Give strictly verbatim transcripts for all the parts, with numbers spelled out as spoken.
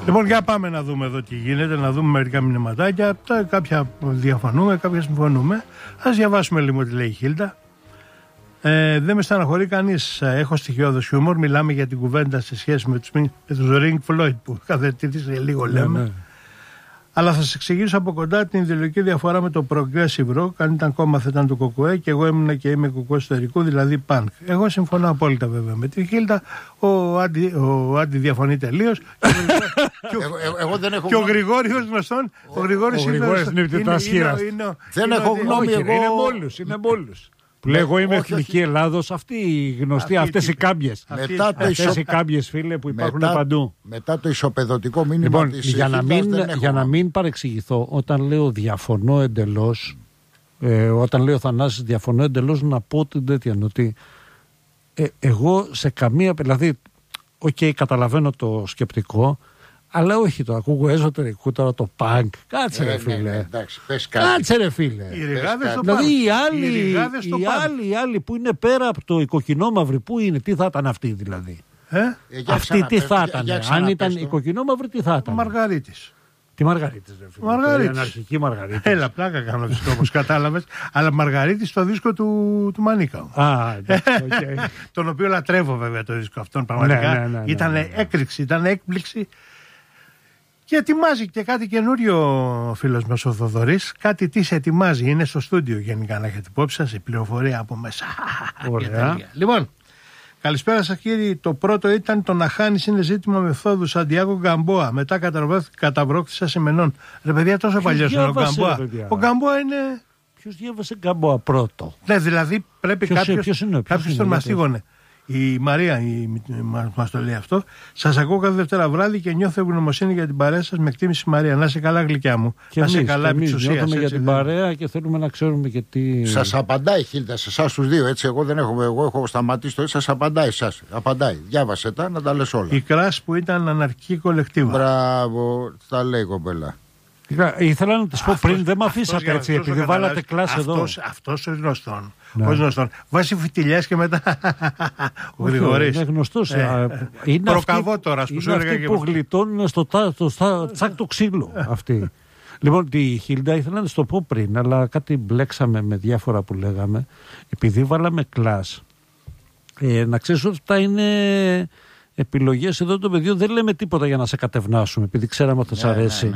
Λοιπόν, για πάμε να δούμε εδώ τι γίνεται, να δούμε μερικά μηνυματάκια. Κάποια διαφωνούμε, κάποια συμφωνούμε. Ας διαβάσουμε λίγο τι λέει η Χίλτα. Ε, δεν με στεναχωρεί κανείς. Έχω στοιχειώδες χιούμορ. Μιλάμε για την κουβέντα σε σχέση με τους, με τους Ring Floyd που καθετήρησε λίγο λέμε. Ναι, ναι. Αλλά θα σας εξηγήσω από κοντά την ιδεολογική διαφορά με το Progressive Rock. Αν ήταν κόμμα θα ήταν το Κοκουέ και εγώ ήμουν και είμαι κουκουέ εσωτερικού, δηλαδή Punk. Εγώ συμφωνώ απόλυτα βέβαια με τη Χίλτα. Ο Άντι, ο Άντι διαφωνεί τελείως. Και ο Γρηγόριος γνωστόν. Ο Γρηγόριος είναι επιτετρασχήρας. Δεν έχω γνώμη εγώ. Είναι μόλους, είναι μόλους. Που λέω εγώ είμαι Εθνική Ελλάδος, αυτοί οι γνωστοί, αυτές οι κάμπιες. Αυτές οι κάμπιες, φίλε, που υπάρχουν παντού. Μετά το ισοπεδωτικό μήνυμα λοιπόν, της για, να μην, για να μην παρεξηγηθώ, όταν λέω διαφωνώ εντελώς, ε, όταν λέω Θανάσης διαφωνώ εντελώς, να πω την τέτοια, ότι ε, εγώ σε καμία, δηλαδή, οκ, okay, καταλαβαίνω το σκεπτικό, αλλά όχι το ακούγω εσωτερικού τώρα το punk. Κάτσε ρε φίλε. Ναι, ναι, εντάξει, πες κάτι. Κάτσε ρε φίλε. Οι ρηγάδες στο δηλαδή punk. οι άλλοι, οι, οι, οι, άλλοι, οι άλλοι που είναι πέρα από το κοκκινόμαυροι, πού είναι, τι θα ήταν αυτοί δηλαδή. Ε? Ε, αυτοί τι θα ήταν. Αν ήταν οι κοκκινόμαυροι, τι θα ήταν. Ο Μαργαρίτης. Τι Μαργαρίτης ρε φίλε. Μαργαρίτης. Η αναρχική Μαργαρίτης. Έλα, πλάκα κάνω δίσκο όπως κατάλαβες. Αλλά Μαργαρίτης στο δίσκο του, του Μανίκα. Α, okay. Τον οποίο λατρεύω βέβαια το δίσκο αυτόν πραγματικά. Ναι, ναι, ναι, ναι, ήταν ναι, ναι. έκρηξη, ήταν έκπληξη. Και ετοιμάζει και κάτι καινούριο ο φίλος μας ο Θοδωρής. Κάτι τι σε ετοιμάζει. Είναι στο στούντιο γενικά να έχετε υπόψη σας. Η πληροφορία από μέσα. Ωραία. Λοιπόν, καλησπέρα σας κύριοι. Το πρώτο ήταν το να χάνεις είναι ζήτημα μεθόδου Σαντιάγο Γκαμπόα. Μετά καταβρόχθησα σημενών. Ρε παιδιά, τόσο παλιός είναι ο Γκαμπόα. Ο Γκαμπόα είναι. Ποιος διάβασε Γκαμπόα πρώτο. Ναι, δηλαδή πρέπει κάποιος τον μαστίγωνε. Η Μαρία η, μας το λέει αυτό. Σας ακούω κάθε Δευτέρα βράδυ και νιώθω ευγνωμοσύνη για την παρέα σας. Με εκτίμηση Μαρία. Να είσαι καλά, γλυκιά μου. Και να είσαι εμείς, καλά, εμείς ψουσίας, νιώθουμε για έτσι, την παρέα και θέλουμε να ξέρουμε και τι. Σας απαντάει η Χίλτα σε εσάς τους δύο. Έτσι, εγώ δεν έχω, εγώ έχω σταματήσει το έτσι. Σας απαντάει εσάς. Απαντάει. Διάβασε τα να τα λες όλα. Η Κράς που ήταν αναρχική κολεκτίβα. Μπράβο, τα λέει η κομπέλα. Ήθελα να τη πω πριν, δεν με αφήσατε έτσι, επειδή βάλατε κλάση εδώ. Αυτός ο γνωστόν. Ο γνωστόν. Βάζει φιτιλιές και μετά. Ο Γρηγορής. Είναι γνωστός. Προκαβώ τώρα που σου έλεγα. Είναι αυτοί που γλιτώνουν στο τσακ το ξύλο. Αυτοί. Λοιπόν, τη Χίλντα ήθελα να τη το πω πριν, αλλά κάτι μπλέξαμε με διάφορα που λέγαμε. Επειδή βάλαμε κλάς, να ξέρεις ότι αυτά είναι επιλογές εδώ των παιδιών. Δεν λέμε τίποτα για να σε κατευνάσουμε, επειδή ξέραμε ότι θα σ' αρέσει.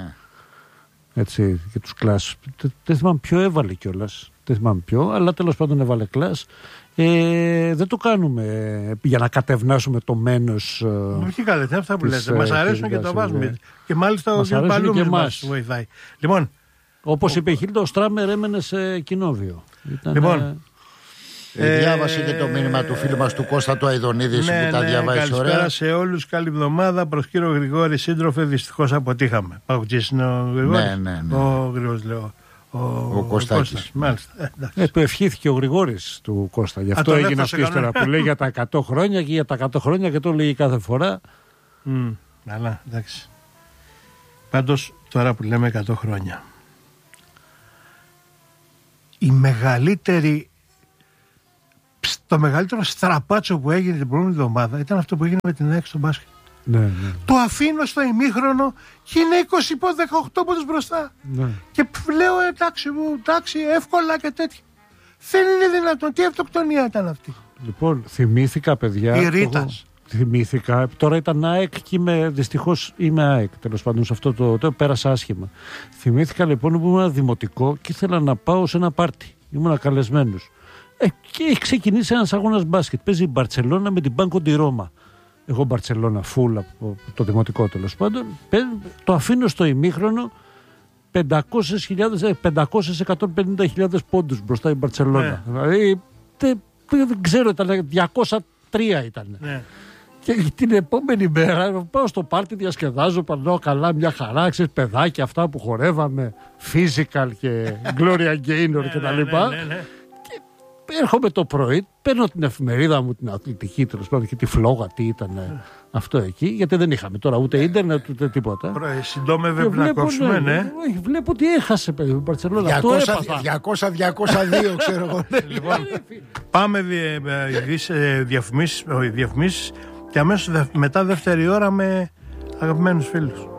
Έτσι, και τους κλάς. Δεν θυμάμαι ποιο έβαλε κιόλας. Δεν θυμάμαι ποιο, αλλά τέλος πάντων έβαλε κλάς. Ε, δεν το κάνουμε για να κατευνάσουμε το μένος. Όχι καλά, δεν αυτά που λέτε. Μας αρέσουν και το βάζουμε. Και μάλιστα ο Παλούμης μας βοηθάει. Λοιπόν, όπως είπε η Χίλτα, ο Στράμερ έμενε σε κοινόβιο. Λοιπόν, Ε, διάβασε και το μήνυμα του φίλου μας του Κώστα του Αηδονίδη ναι, που τα ναι, διαβάζει ωραία. Καλησπέρα σε όλους, καλή εβδομάδα. Προς κύριο Γρηγόρη σύντροφε, δυστυχώς αποτύχαμε. Παουτζής είναι ο Γρηγόρης. Ναι, ναι, ναι. Ο Γρηγόρης λέω. Ο, ο Κωστάκης. Μάλιστα. Ε, του ευχήθηκε ο Γρηγόρης του Κώστα. Γι' αυτό έγινε αυτή η ιστορία που λέει για τα εκατό χρόνια και για τα εκατό χρόνια και το λέει κάθε φορά. Mm, αλλά εντάξει. Πάντως τώρα που λέμε εκατό χρόνια, η μεγαλύτερη το μεγαλύτερο στραπάτσο που έγινε την προηγούμενη εβδομάδα ήταν αυτό που έγινε με την ΑΕΚ στο μπάσκετ. Ναι, ναι. Το αφήνω στο ημίχρονο και είναι είκοσι δεκαοκτώ πόντους μπροστά. Ναι. Και λέω εντάξει μου, εντάξει, εύκολα και τέτοια. Δεν είναι δυνατόν. Τι αυτοκτονία ήταν αυτή. Λοιπόν, θυμήθηκα παιδιά. Η Ρίτας. Θυμήθηκα. Τώρα ήταν ΑΕΚ και είμαι, δυστυχώς είμαι ΑΕΚ. Τέλος πάντων, σε αυτό το, το πέρασα άσχημα. Θυμήθηκα λοιπόν που ήμουν δημοτικό και ήθελα να πάω σε ένα πάρτι. Ήμουν καλεσμένος. Ε, και έχει ξεκινήσει ένας αγώνας μπάσκετ. Παίζει η Μπαρτσελώνα με την Μπάνκο ντι Ρώμα. Εγώ Μπαρτσελώνα φούλα από το δημοτικό τέλος πάντων. Το αφήνω στο ημίχρονο πεντακόσιες χιλιάδες, πεντακόσιες εκατόν πενήντα χιλιάδες πόντους μπροστά η Μπαρτσελώνα. Ναι. Δηλαδή δεν, δεν ξέρω, ήταν διακόσια τρία ήταν. Ναι. Και την επόμενη μέρα πάω στο πάρτι, διασκεδάζω, περνάω καλά, μια χαρά, ξέρεις, παιδάκια αυτά που χορεύαμε, physical και Gloria Gaynor και τα λοιπά. Ναι, ναι, ναι. Έρχομαι το πρωί, παίρνω την εφημερίδα μου, την αθλητική τέλος πάντων και τη φλόγα, τι ήταν mm. αυτό εκεί, γιατί δεν είχαμε τώρα ούτε ίντερνετ ούτε τίποτα. Συντόμευε να κόψουμε, ναι. ναι. Βλέπω ότι έχασε παιδί η Μπαρτσελώνα. Αυτό έπαθα. διακόσια διακόσια δύο ξέρω εγώ. Λοιπόν, πάμε διαφημίσεις και αμέσως μετά δεύτερη ώρα με αγαπημένους φίλους.